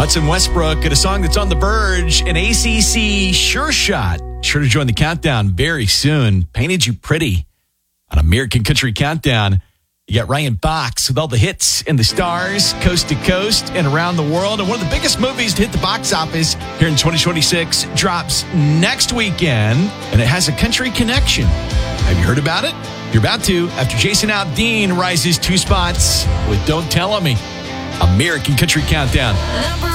Russell Westbrook at a song that's on the verge, an ACC sure shot. Sure to join the countdown very soon. Painted You Pretty on American Country Countdown. You got Ryan Fox with all the hits and the stars, coast to coast and around the world. And one of the biggest movies to hit the box office here in 2026 drops next weekend, and it has a country connection. Have you heard about it? You're about to after Jason Aldean rises 2 spots with Don't Tell On Me. American Country Countdown.